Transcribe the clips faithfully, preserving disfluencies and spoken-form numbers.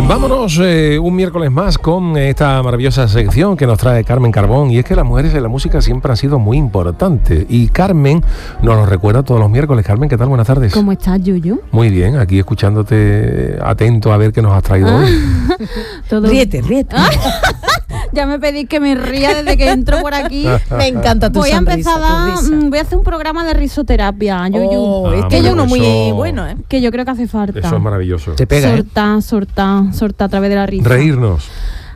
Vámonos eh, un miércoles más con esta maravillosa sección que nos trae Carmen Carbón, y es que las mujeres en la música siempre han sido muy importantes y Carmen nos lo recuerda todos los miércoles. Carmen, ¿qué tal? Buenas tardes. ¿Cómo estás, Yuyu? Muy bien, aquí escuchándote atento a ver qué nos has traído ah, hoy. Todo... Ríete, ríete. Ya me pedís que me ría desde que entro por aquí. Me encanta tu voy sonrisa, a empezar a, tu risa. voy a hacer un programa de risoterapia, Yuyu. Oh, Ah, este es bueno, uno muy eso- bueno, ¿eh? Que yo creo que hace falta. Eso es maravilloso. Te pega, ¿eh? Sorta, sorta, sorta a través de la risa. Reírnos.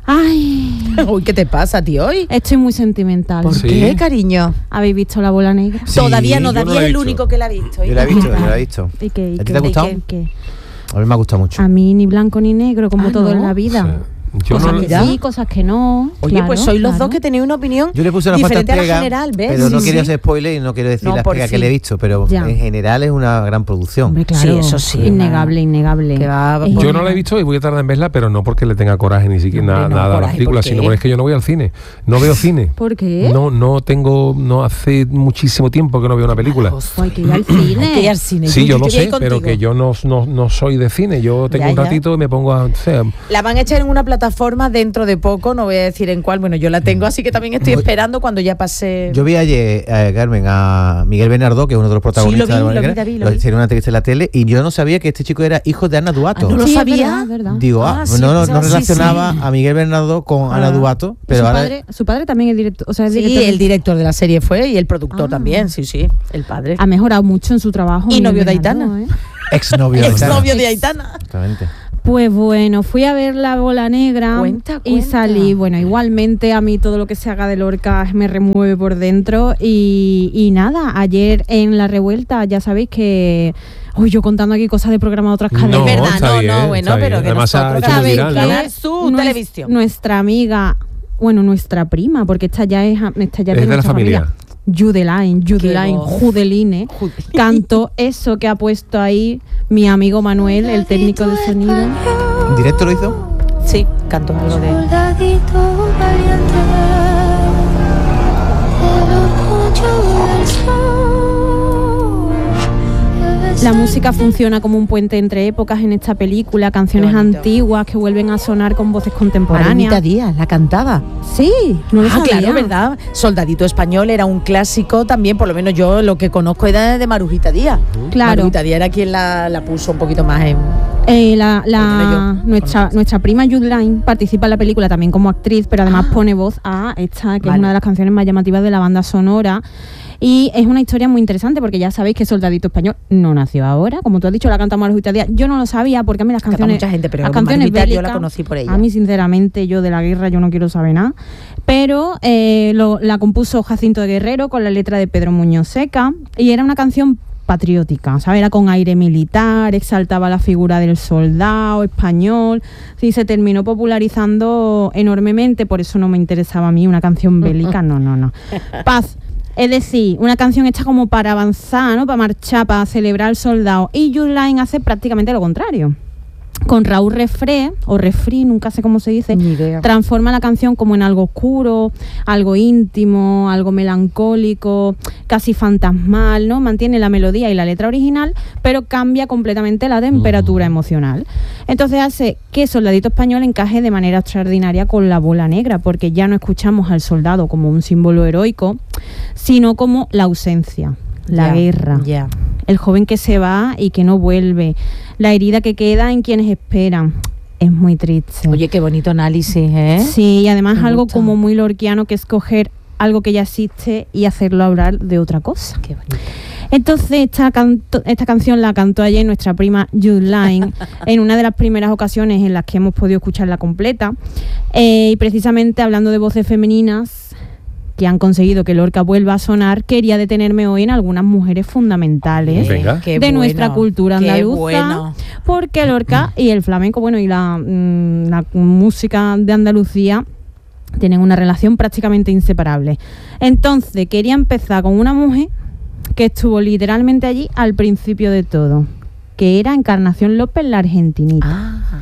Ay, Uy, ¿qué te pasa, tío, hoy? estoy muy sentimental. ¿Por Sí. qué, cariño? ¿Habéis visto La Bola Negra? Sí, Todavía no, yo no David la he es el visto. único que la ha visto. Yo la he visto, yo la he visto. ¿Y qué, y ¿A ti qué, te ha y gustado? qué, qué? A mí me ha gustado mucho. A mí ni blanco ni negro, como Ah, todo ¿no? en la vida. Sí. Yo Cosas no- que Mira. sí, cosas que no. Oye, claro, pues sois los claro. dos que tenéis una opinión Yo le puse una falta diferente a la pega, general, ¿ves? pero no Sí, quería sí. hacer spoiler y no quiero decir No, las por pegas que fin. le he visto, pero Ya. en general es una gran producción. Hombre, claro. Sí, eso sí. Innegable, innegable. Que va- Es Yo no la he visto y voy a tardar en verla, pero no porque le tenga coraje ni siquiera Hombre, nada, no, nada a la coraje, película, ¿por qué? sino porque es que yo no voy al cine. No veo cine. ¿Por qué? No, no tengo, no hace muchísimo tiempo que no veo una película. Hay que ir al cine. Hay que ir al cine. Sí, yo lo voy a ir sé, contigo. pero que yo no, no, no soy de cine. Yo tengo Ya, un ya. ratito y me pongo a... O sea, La van a echar en una plataforma dentro de poco, no voy a decir en cuál, bueno, yo la tengo, así que también estoy Oye, esperando cuando ya pase... Yo vi ayer, eh, Carmen, a Miguel Bernardo, que es uno de los protagonistas Sí, lo vi, de La lo vi, Negra, David, lo lo vi. hicieron una entrevista en la tele, y yo no sabía que este chico era hijo de Ana Duato. Ah, no lo Sí, es sabía. verdad, es verdad. Digo, ah, Ah, sí, no, no, pensaba, no sí, relacionaba sí. a Miguel Bernardo con Ah. Ana Duato, pero su, ahora... padre, su padre también es director, o sea, es Sí, director. el director de la serie fue y el productor Ah. también, sí, sí, el padre. Ha mejorado mucho en su trabajo. Y Miguel novio de Bernardo, Aitana. ¿eh? Exnovio de Ex Aitana. novio de Aitana. Exactamente. Pues bueno, fui a ver La Bola Negra Cuenta, y cuenta. salí. Bueno, igualmente a mí todo lo que se haga de Lorca me remueve por dentro. Y, y nada, ayer en La Revuelta, ya sabéis que... Uy, yo contando aquí cosas de programa de otras No, cadenas. es verdad, está no, bien, no, bueno, está pero bien. que Además, ha nosotros hecho muy ¿Sabéis viral, ¿no? qué? Canal Sur Nues- Televisión. Nuestra amiga, bueno, nuestra prima, porque esta ya es, esta ya Es de la nuestra familia. Judeline, Judeline, voz. Judeline, cantó eso que ha puesto ahí mi amigo Manuel, el técnico de sonido. ¿En directo lo hizo? Sí, canto algo de... Soldadito valiente, el orgullo del sol. La música funciona como un puente entre épocas en esta película, canciones Qué bonito. antiguas que vuelven a sonar con voces Margarita contemporáneas. Díaz, la cantaba. Sí, no lo Ah, sabía. claro, ¿verdad? Soldadito Español era un clásico también, por lo menos yo lo que conozco era de Marujita Díaz. Claro. Marujita Díaz era quien la, la puso un poquito más en... Eh, la, la- Porque yo nuestra, conozco. nuestra prima Judeline participa en la película también como actriz, pero además Ah. pone voz a esta, que Vale. es una de las canciones más llamativas de la banda sonora. Y es una historia muy interesante porque ya sabéis que Soldadito Español no nació ahora, como tú has dicho, la canta Marujita Díaz. Yo no lo sabía porque a mí las Canta canciones, mucha gente, pero las canciones Margarita yo la bélicas, conocí por ella. a mí sinceramente yo de la guerra yo no quiero saber nada. Pero eh, lo- la compuso Jacinto de Guerrero con la letra de Pedro Muñoz Seca y era una canción patriótica, ¿sabes? Era con aire militar, exaltaba la figura del soldado español, sí, se terminó popularizando enormemente, por eso no me interesaba a mí una canción bélica, no, no, no. Paz, es decir, una canción hecha como para avanzar, ¿no? Para marchar, para celebrar al soldado, y Judeline hace prácticamente lo contrario. Con Raúl Refré, o Refri, nunca sé cómo se dice, Ni idea. transforma la canción como en algo oscuro, algo íntimo, algo melancólico, casi fantasmal, ¿no? Mantiene la melodía y la letra original, pero cambia completamente la temperatura emocional. Entonces hace que Soldadito Español encaje de manera extraordinaria con La Bola Negra, porque ya no escuchamos al soldado como un símbolo heroico, sino como la ausencia, la Ya, guerra, Ya. el joven que se va y que no vuelve, la herida que queda en quienes esperan. Es muy triste. Oye, qué bonito análisis, ¿eh? Sí, y además Me algo gusta. como muy lorquiano, que es coger algo que ya existe y hacerlo hablar de otra cosa. Qué bonito. Entonces esta, canto- esta canción la cantó ayer nuestra prima Judeline en una de las primeras ocasiones en las que hemos podido escucharla completa. Eh, y precisamente hablando de voces femeninas que han conseguido que Lorca vuelva a sonar, quería detenerme hoy en algunas mujeres fundamentales Venga. Qué de bueno, nuestra cultura qué andaluza, bueno. porque Lorca y el flamenco, bueno, y la, mm, la música de Andalucía tienen una relación prácticamente inseparable. Entonces quería empezar con una mujer que estuvo literalmente allí al principio de todo, que era Encarnación López, la argentinita. Ah.